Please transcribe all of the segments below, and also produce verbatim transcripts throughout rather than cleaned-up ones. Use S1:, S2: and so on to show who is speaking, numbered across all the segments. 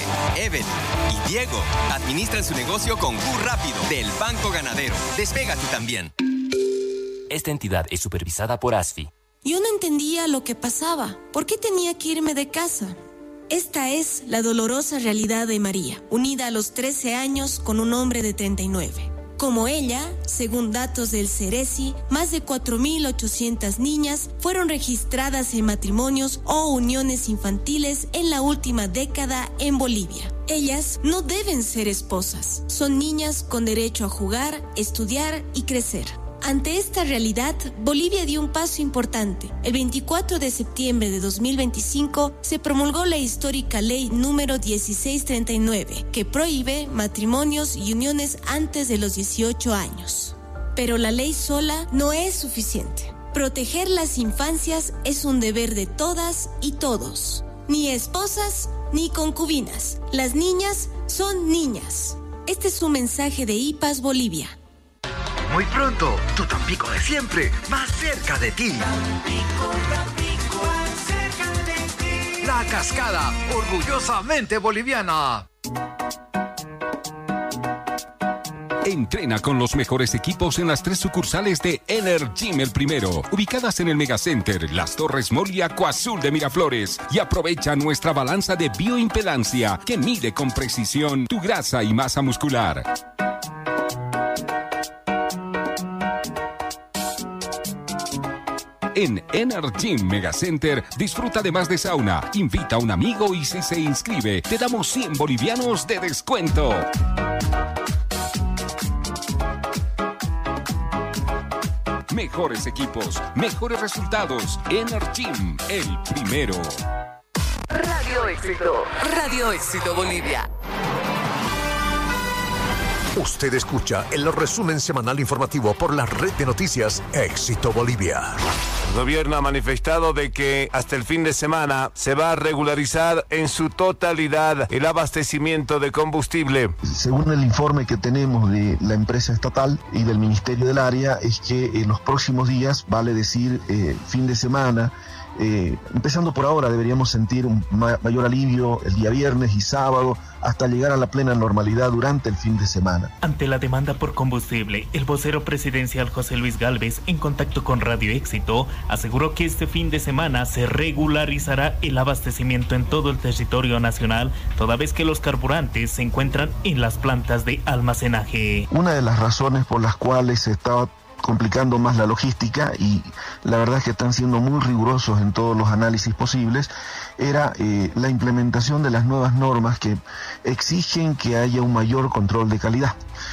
S1: Evelyn y Diego administran su negocio con Q Rápido del Banco Ganadero. Despega tú también.
S2: Esta entidad es supervisada por A S F I.
S3: Yo no entendía lo que pasaba. ¿Por qué tenía que irme de casa? Esta es la dolorosa realidad de María, unida a los trece años con un hombre de treinta y nueve. Como ella, según datos del Ceresi, más de cuatro mil ochocientas niñas fueron registradas en matrimonios o uniones infantiles en la última década en Bolivia. Ellas no deben ser esposas, son niñas con derecho a jugar, estudiar y crecer. Ante esta realidad, Bolivia dio un paso importante. El veinticuatro de septiembre de dos mil veinticinco se promulgó la histórica ley número dieciséis treinta y nueve, que prohíbe matrimonios y uniones antes de los dieciocho años. Pero la ley sola no es suficiente. Proteger las infancias es un deber de todas y todos. Ni esposas ni concubinas. Las niñas son niñas. Este es un mensaje de I P A S Bolivia.
S4: Muy pronto, tu Tampico de siempre, más cerca de ti.
S5: Tampico, Tampico, más cerca de ti.
S4: La Cascada, orgullosamente boliviana.
S6: Entrena con los mejores equipos en las tres sucursales de Energym El Primero, ubicadas en el Megacenter, Las Torres Mall y Acuazul de Miraflores. Y aprovecha nuestra balanza de bioimpedancia que mide con precisión tu grasa y masa muscular. En Energym Megacenter, disfruta además de sauna. Invita a un amigo y si se inscribe, te damos cien bolivianos de descuento. Mejores equipos, mejores resultados. Energym, el primero.
S7: Radio Éxito. Radio Éxito Bolivia.
S8: Usted escucha el resumen semanal informativo por la red de noticias Éxito Bolivia.
S9: El gobierno ha manifestado de que hasta el fin de semana se va a regularizar en su totalidad el abastecimiento de combustible.
S10: Según el informe que tenemos de la empresa estatal y del Ministerio del Área, es que en los próximos días, vale decir eh, fin de semana, Eh, empezando por ahora, deberíamos sentir un ma- mayor alivio el día viernes y sábado hasta llegar a la plena normalidad durante el fin de semana.
S11: Ante la demanda por combustible, el vocero presidencial José Luis Gálvez, en contacto con Radio Éxito, aseguró que este fin de semana se regularizará el abastecimiento en todo el territorio nacional, toda vez que los carburantes se encuentran en las plantas de almacenaje.
S10: Una de las razones por las cuales se estaba complicando más la logística, y la verdad es que están siendo muy rigurosos en todos los análisis posibles, era eh, la implementación de las nuevas normas que exigen que haya un mayor control de calidad.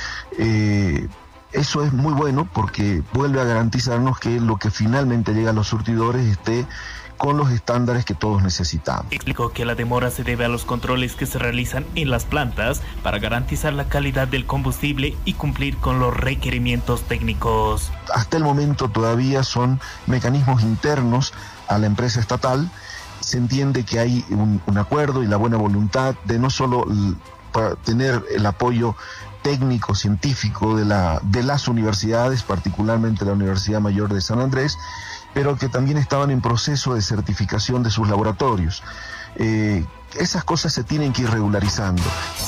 S10: Eh, eso es muy bueno porque vuelve a garantizarnos que lo que finalmente llega a los surtidores esté con los estándares que todos necesitamos.
S11: Explicó que la demora se debe a los controles que se realizan en las plantas para garantizar la calidad del combustible y cumplir con los requerimientos técnicos.
S10: Hasta el momento todavía son mecanismos internos a la empresa estatal. Se entiende que hay un, un acuerdo y la buena voluntad de no solo l- para tener el apoyo técnico, científico de, la, de las universidades, particularmente la Universidad Mayor de San Andrés, pero que también estaban en proceso de certificación de sus laboratorios. Eh, esas cosas se tienen que ir regularizando.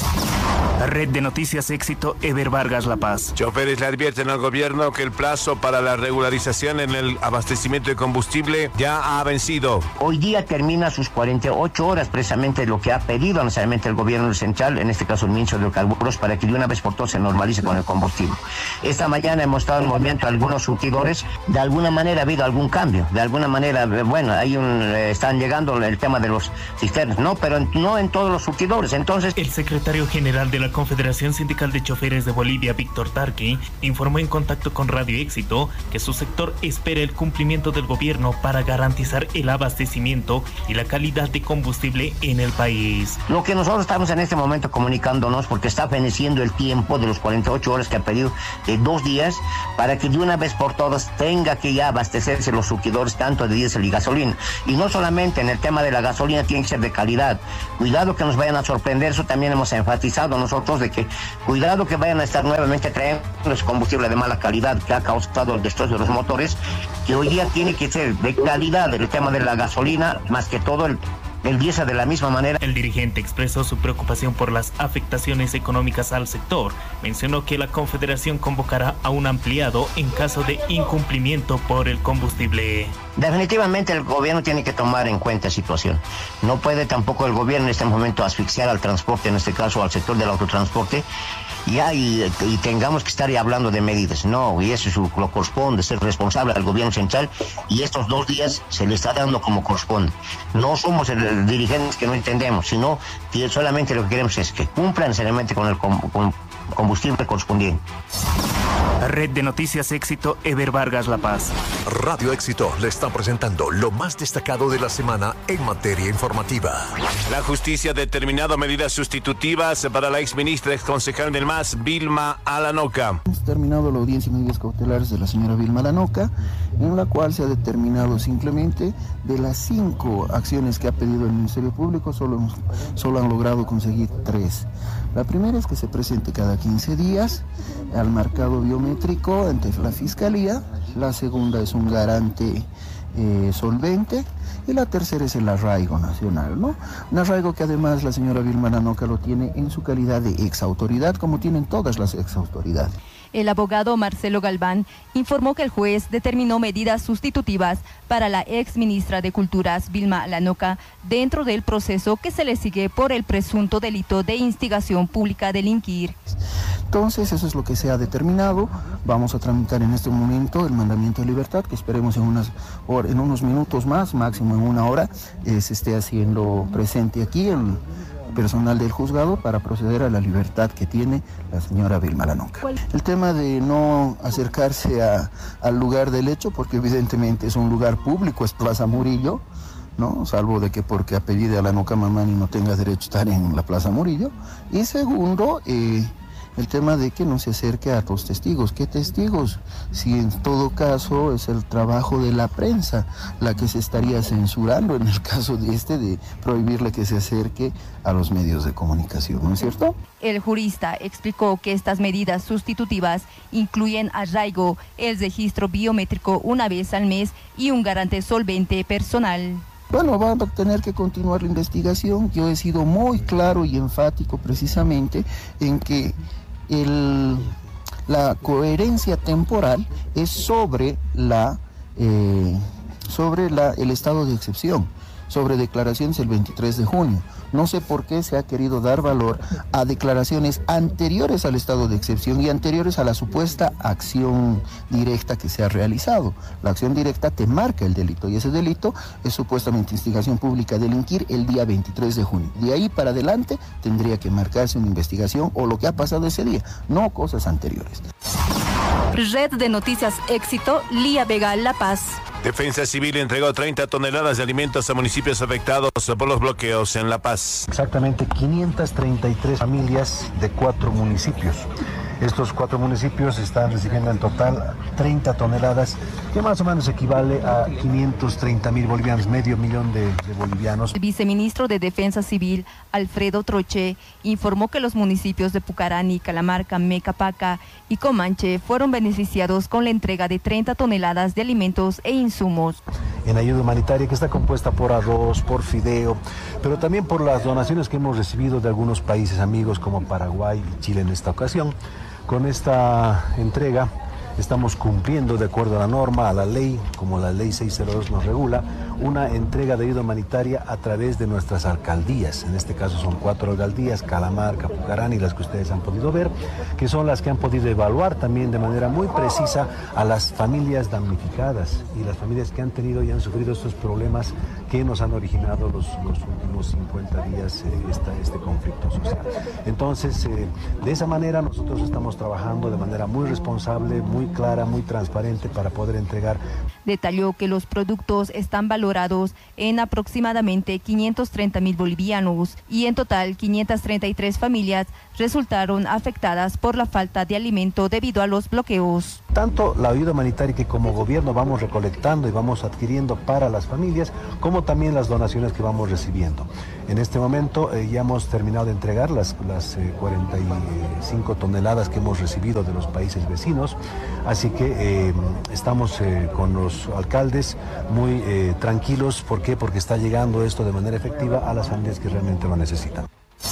S12: Red de Noticias Éxito, Ever Vargas, La Paz.
S9: Choferes le advierten al gobierno que el plazo para la regularización en el abastecimiento de combustible ya ha vencido.
S13: Hoy día termina sus cuarenta y ocho horas, precisamente lo que ha pedido necesariamente el gobierno central, en este caso el ministro de Hidrocarburos, para que de una vez por todas se normalice con el combustible. Esta mañana hemos estado en movimiento algunos surtidores, de alguna manera ha habido algún cambio, de alguna manera, bueno, hay un, eh, están llegando el tema de los cisternas, no, pero en, no en todos los surtidores, entonces...
S11: El secretario general de la Confederación Sindical de Choferes de Bolivia, Víctor Tarqui, informó en contacto con Radio Éxito que su sector espera el cumplimiento del gobierno para garantizar el abastecimiento y la calidad de combustible en el país.
S13: Lo que nosotros estamos en este momento comunicándonos, porque está feneciendo el tiempo de los cuarenta y ocho horas que ha pedido, de dos días, para que de una vez por todas tenga que ya abastecerse los surtidores tanto de diésel y gasolina. Y no solamente en el tema de la gasolina, tiene que ser de calidad. Cuidado que nos vayan a sorprender, eso también hemos enfatizado nosotros, de que cuidado que vayan a estar nuevamente trayendo ese combustible de mala calidad que ha causado el destrozo de los motores, que hoy día tiene que ser de calidad el tema de la gasolina, más que todo el Endesa de la misma manera.
S11: El dirigente expresó su preocupación por las afectaciones económicas al sector. Mencionó que la Confederación convocará a un ampliado en caso de incumplimiento por el combustible.
S13: Definitivamente el gobierno tiene que tomar en cuenta la situación. No puede tampoco el gobierno en este momento asfixiar al transporte, en este caso al sector del autotransporte, ya y, y tengamos que estar hablando de medidas. No, y eso es lo que corresponde, ser responsable al gobierno central, y estos dos días se le está dando como corresponde. No somos el, el dirigentes que no entendemos, sino que solamente lo que queremos es que cumplan seriamente con el com, con combustible correspondiente.
S12: Red de Noticias Éxito, Ever Vargas, La Paz.
S8: Radio Éxito le está presentando lo más destacado de la semana en materia informativa.
S9: La justicia ha determinado medidas sustitutivas para la exministra exconcejal del M A S, Vilma Alanoca.
S14: Hemos terminado la audiencia de medidas cautelares de la señora Vilma Alanoca, en la cual se ha determinado simplemente de las cinco acciones que ha pedido el Ministerio Público, solo, solo han logrado conseguir tres. La primera es que se presente cada quince días al marcado biométrico ante la Fiscalía. La segunda es un garante eh, solvente. Y la tercera es el arraigo nacional, ¿no? Un arraigo que además la señora Vilma Alanoca lo tiene en su calidad de exautoridad, como tienen todas las exautoridades.
S15: El abogado Marcelo Galván informó que el juez determinó medidas sustitutivas para la ex ministra de Culturas, Vilma Alanoca, dentro del proceso que se le sigue por el presunto delito de instigación pública a delinquir.
S14: Entonces, eso es lo que se ha determinado. Vamos a tramitar en este momento el mandamiento de libertad, que esperemos en, unas hor- en unos minutos más, máximo en una hora, eh, se esté haciendo presente aquí el personal del juzgado para proceder a la libertad que tiene la señora Vilma Alanoca. El tema de no acercarse a, al lugar del hecho, porque evidentemente es un lugar público, es Plaza Murillo, ¿no? Salvo de que porque apellide Alanoca Mamani no tenga derecho a estar en la Plaza Murillo. Y segundo, eh, el tema de que no se acerque a los testigos. ¿Qué testigos? Si en todo caso es el trabajo de la prensa la que se estaría censurando en el caso de este, de prohibirle que se acerque a los medios de comunicación, ¿no es cierto?
S15: El jurista explicó que estas medidas sustitutivas incluyen arraigo, el registro biométrico una vez al mes y un garante solvente personal.
S14: Bueno, va a tener que continuar la investigación. Yo he sido muy claro y enfático precisamente en que el, la coherencia temporal es sobre, la, eh, sobre la, el estado de excepción, sobre declaraciones el veintitrés de junio. No sé por qué se ha querido dar valor a declaraciones anteriores al estado de excepción y anteriores a la supuesta acción directa que se ha realizado. La acción directa te marca el delito y ese delito es supuestamente instigación pública a delinquir el día veintitrés de junio. De ahí para adelante tendría que marcarse una investigación o lo que ha pasado ese día, no cosas anteriores.
S15: Red de Noticias Éxito, Lía Vega, La Paz.
S9: Defensa Civil entregó treinta toneladas de alimentos a municipios afectados por los bloqueos en La Paz.
S16: Exactamente quinientas treinta y tres familias de cuatro municipios. Estos cuatro municipios están recibiendo en total treinta toneladas, que más o menos equivale a quinientos treinta mil bolivianos, medio millón de, de bolivianos.
S15: El viceministro de Defensa Civil, Alfredo Troche, informó que los municipios de Pucarani, Calamarca, Mecapaca y Comanche fueron beneficiados con la entrega de treinta toneladas de alimentos e insumos.
S16: En ayuda humanitaria que está compuesta por arroz, por fideo, pero también por las donaciones que hemos recibido de algunos países amigos como Paraguay y Chile en esta ocasión. Con esta entrega estamos cumpliendo de acuerdo a la norma, a la ley, como la ley seiscientos dos nos regula, una entrega de ayuda humanitaria a través de nuestras alcaldías. En este caso son cuatro alcaldías, Calamarca, Pucarani, las que ustedes han podido ver, que son las que han podido evaluar también de manera muy precisa a las familias damnificadas y las familias que han tenido y han sufrido estos problemas que nos han originado los, los últimos cincuenta días eh, esta, este conflicto social. Entonces, eh, de esa manera nosotros estamos trabajando de manera muy responsable, muy clara, muy transparente para poder entregar.
S15: Detalló que los productos están valorados en aproximadamente quinientos treinta mil bolivianos y en total quinientas treinta y tres familias resultaron afectadas por la falta de alimento debido a los bloqueos.
S16: Tanto la ayuda humanitaria que como gobierno vamos recolectando y vamos adquiriendo para las familias, como también las donaciones que vamos recibiendo. En este momento eh, ya hemos terminado de entregar las, las eh, cuarenta y cinco toneladas que hemos recibido de los países vecinos, así que eh, estamos eh, con los los alcaldes muy eh, tranquilos. ¿Por qué? Porque está llegando esto de manera efectiva a las familias que realmente lo necesitan.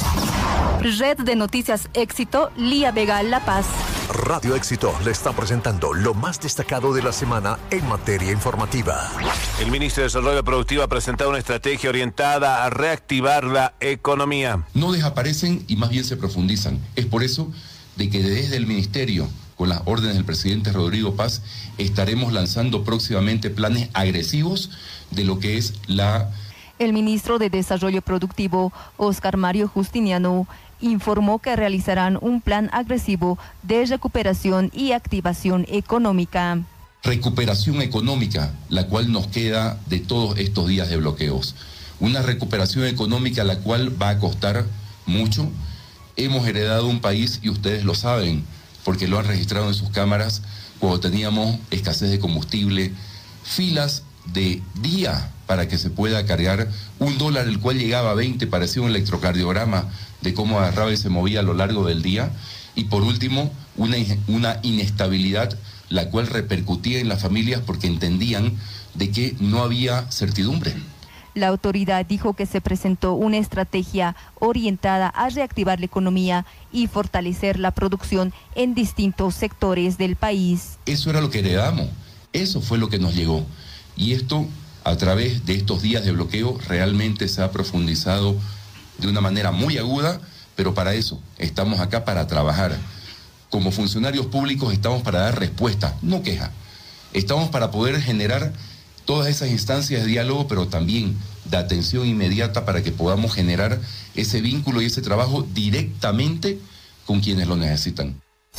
S15: Red de Noticias Éxito, Lía Vega, La Paz.
S8: Radio Éxito le está presentando lo más destacado de la semana en materia informativa.
S9: El ministro de Desarrollo Productivo ha presentado una estrategia orientada a reactivar la economía.
S17: No desaparecen y más bien se profundizan. Es por eso de que desde el ministerio, con las órdenes del presidente Rodrigo Paz, estaremos lanzando próximamente planes agresivos de lo que es la...
S15: El ministro de Desarrollo Productivo, Óscar Mario Justiniano, informó que realizarán un plan agresivo de recuperación y activación económica.
S17: Recuperación económica, la cual nos queda de todos estos días de bloqueos. Una recuperación económica la cual va a costar mucho. Hemos heredado un país, y ustedes lo saben, porque lo han registrado en sus cámaras, cuando teníamos escasez de combustible, filas de día para que se pueda cargar un dólar, el cual llegaba a veinte, parecía un electrocardiograma de cómo agarraba y se movía a lo largo del día. Y por último, una, una inestabilidad, la cual repercutía en las familias porque entendían de que no había certidumbre.
S15: La autoridad dijo que se presentó una estrategia orientada a reactivar la economía y fortalecer la producción en distintos sectores del país.
S17: Eso era lo que heredamos, eso fue lo que nos llegó. Y esto, a través de estos días de bloqueo, realmente se ha profundizado de una manera muy aguda, pero para eso estamos acá, para trabajar. Como funcionarios públicos estamos para dar respuesta, no queja. Estamos para poder generar todas esas instancias de diálogo, pero también de atención inmediata para que podamos generar ese vínculo y ese trabajo directamente con quienes lo necesitan.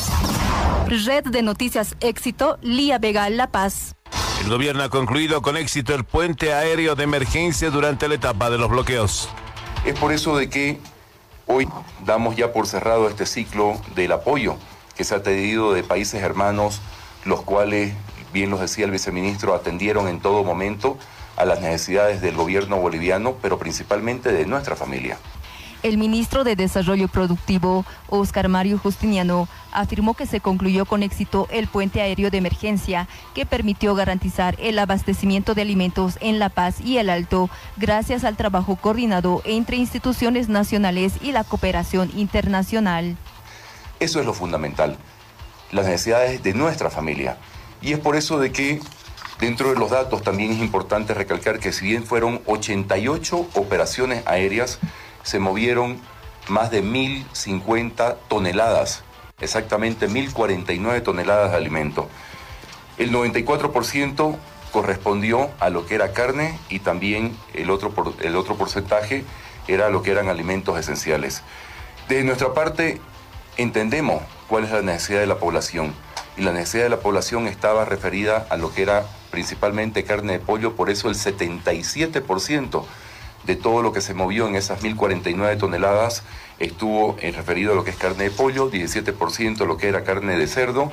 S15: Red de Noticias Éxito, Lía Vega, La Paz.
S9: El gobierno ha concluido con éxito el puente aéreo de emergencia durante la etapa de los bloqueos.
S17: Es por eso de que hoy damos ya por cerrado este ciclo del apoyo que se ha tenido de países hermanos, los cuales, bien los decía el viceministro, atendieron en todo momento a las necesidades del gobierno boliviano, pero principalmente de nuestra familia.
S15: El ministro de Desarrollo Productivo, Óscar Mario Justiniano, afirmó que se concluyó con éxito el puente aéreo de emergencia que permitió garantizar el abastecimiento de alimentos en La Paz y el Alto, gracias al trabajo coordinado entre instituciones nacionales y la cooperación internacional.
S17: Eso es lo fundamental, las necesidades de nuestra familia. Y es por eso de que dentro de los datos también es importante recalcar que si bien fueron ochenta y ocho operaciones aéreas, se movieron más de mil cincuenta toneladas, exactamente mil cuarenta y nueve toneladas de alimento. El noventa y cuatro por ciento correspondió a lo que era carne y también el otro, por, el otro porcentaje era lo que eran alimentos esenciales. De nuestra parte, entendemos cuál es la necesidad de la población. Y la necesidad de la población estaba referida a lo que era principalmente carne de pollo, por eso el setenta y siete por ciento de todo lo que se movió en esas mil cuarenta y nueve toneladas estuvo en referido a lo que es carne de pollo, diecisiete por ciento lo que era carne de cerdo,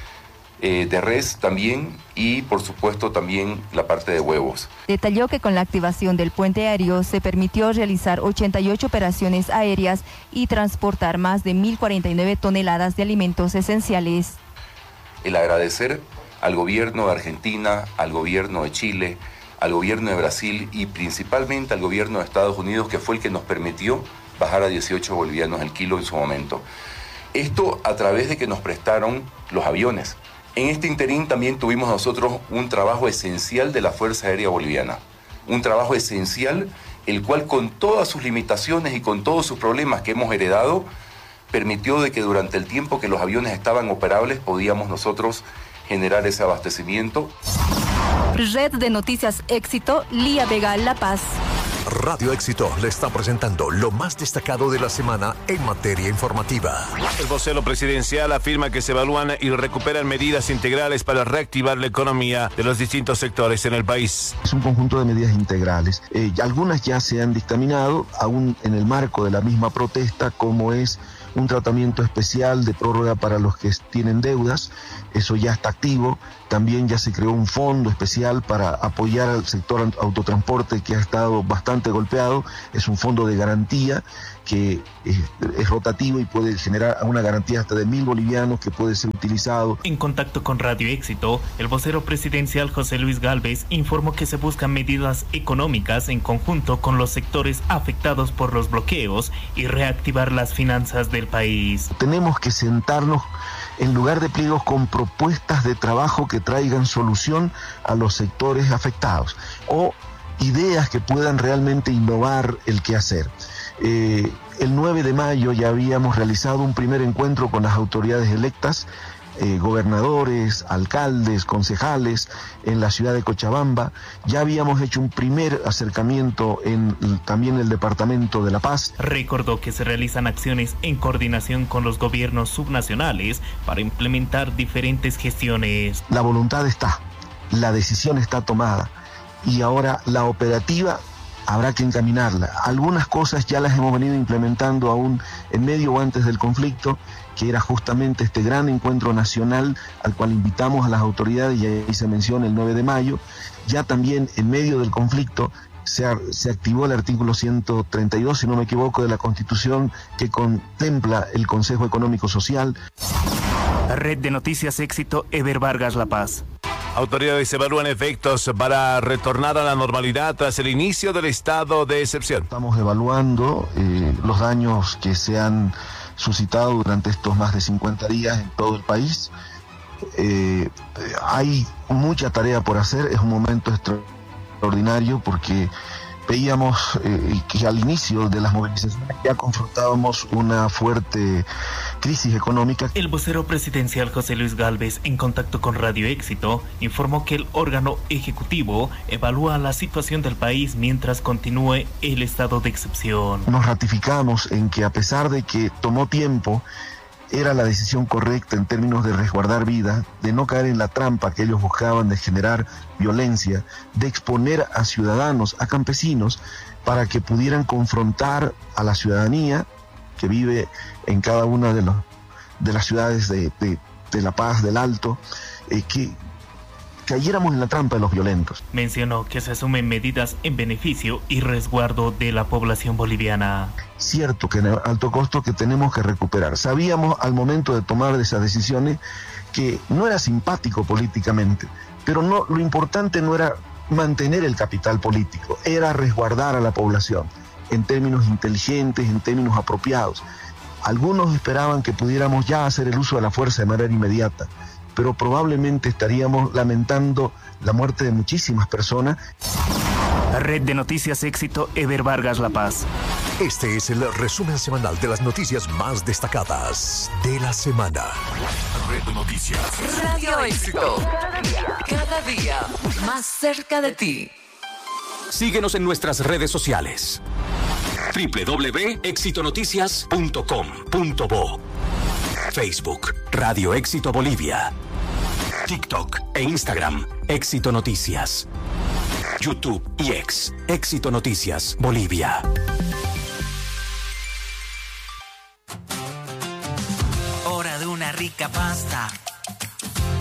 S17: eh, de res también y por supuesto también la parte de huevos.
S15: Detalló que con la activación del puente aéreo se permitió realizar ochenta y ocho operaciones aéreas y transportar más de mil cuarenta y nueve toneladas de alimentos esenciales.
S17: El agradecer al gobierno de Argentina, al gobierno de Chile, al gobierno de Brasil y principalmente al gobierno de Estados Unidos, que fue el que nos permitió bajar a dieciocho bolivianos el kilo en su momento. Esto a través de que nos prestaron los aviones. En este interín también tuvimos nosotros un trabajo esencial de la Fuerza Aérea Boliviana. Un trabajo esencial, el cual con todas sus limitaciones y con todos sus problemas que hemos heredado, permitió de que durante el tiempo que los aviones estaban operables podíamos nosotros generar ese abastecimiento.
S15: Red de Noticias Éxito, Lía Vega, La Paz.
S8: Radio Éxito le está presentando lo más destacado de la semana en materia informativa.
S9: El vocero presidencial afirma que se evalúan y recuperan medidas integrales para reactivar la economía de los distintos sectores en el país.
S10: Es un conjunto de medidas integrales. Eh, algunas ya se han dictaminado, aún en el marco de la misma protesta, como es un tratamiento especial de prórroga para los que tienen deudas. Eso ya está activo. También ya se creó un fondo especial para apoyar al sector autotransporte que ha estado bastante golpeado. Es un fondo de garantía que es, es rotativo y puede generar una garantía hasta de mil bolivianos que puede ser utilizado.
S11: En contacto con Radio Éxito, el vocero presidencial José Luis Gálvez informó que se buscan medidas económicas en conjunto con los sectores afectados por los bloqueos y reactivar las finanzas del país.
S10: Tenemos que sentarnos en lugar de pliegos con propuestas de trabajo que traigan solución a los sectores afectados o ideas que puedan realmente innovar el quehacer. Eh, el nueve de mayo ya habíamos realizado un primer encuentro con las autoridades electas, eh, gobernadores, alcaldes, concejales en la ciudad de Cochabamba. Ya habíamos hecho un primer acercamiento en también el departamento de La Paz.
S11: Recordó que se realizan acciones en coordinación con los gobiernos subnacionales para implementar diferentes gestiones.
S10: La voluntad está, la decisión está tomada y ahora la operativa habrá que encaminarla. Algunas cosas ya las hemos venido implementando aún en medio o antes del conflicto, que era justamente este gran encuentro nacional al cual invitamos a las autoridades, y ahí se menciona el nueve de mayo. Ya también en medio del conflicto se, se activó el artículo ciento treinta y dos, si no me equivoco, de la Constitución, que contempla el Consejo Económico Social.
S12: Red de Noticias Éxito, Eber Vargas, La Paz.
S9: Autoridades evalúan efectos para retornar a la normalidad tras el inicio del estado de excepción.
S10: Estamos evaluando eh, los daños que se han suscitado durante estos más de cincuenta días en todo el país. Eh, hay mucha tarea por hacer, es un momento extraordinario porque veíamos eh, que al inicio de las movilizaciones ya confrontábamos una fuerte crisis económica.
S11: El vocero presidencial José Luis Gálvez, en contacto con Radio Éxito, informó que el órgano ejecutivo evalúa la situación del país mientras continúe el estado de excepción.
S10: Nos ratificamos en que, a pesar de que tomó tiempo, era la decisión correcta en términos de resguardar vida, de no caer en la trampa que ellos buscaban de generar violencia, de exponer a ciudadanos, a campesinos, para que pudieran confrontar a la ciudadanía que vive en cada una de, los, de las ciudades de, de, de La Paz, del Alto, eh, que cayéramos en la trampa de los violentos.
S11: Mencionó que se asumen medidas en beneficio y resguardo de la población boliviana.
S10: Cierto que en el alto costo que tenemos que recuperar. Sabíamos al momento de tomar esas decisiones que no era simpático políticamente, pero no, lo importante no era mantener el capital político, era resguardar a la población en términos inteligentes, en términos apropiados. Algunos esperaban que pudiéramos ya hacer el uso de la fuerza de manera inmediata, pero probablemente estaríamos lamentando la muerte de muchísimas personas.
S12: Red de Noticias Éxito, Eber Vargas, La Paz.
S8: Este es el resumen semanal de las noticias más destacadas de la semana.
S7: Red de Noticias. Radio Éxito. Cada día, cada día más cerca de ti.
S18: Síguenos en nuestras redes sociales. doble u doble u doble u punto éxito noticias punto com punto bo. Facebook, Radio Éxito Bolivia. TikTok e Instagram, Éxito Noticias. YouTube y X, Éxito Noticias Bolivia.
S5: Hora de una rica pasta.